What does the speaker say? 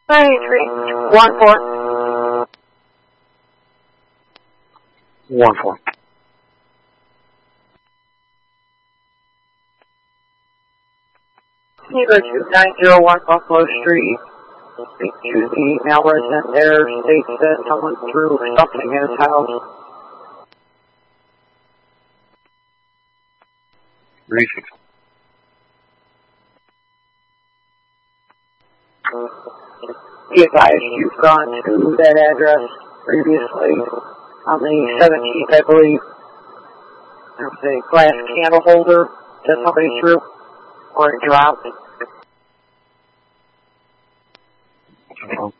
9314. 14. Zebra 2901 Buffalo Street. Speak to the male resident there. States that someone threw something in his house. Briefing. Be advised you've gone to that address previously on the 17th, I believe. There was a glass candle holder that somebody threw or dropped.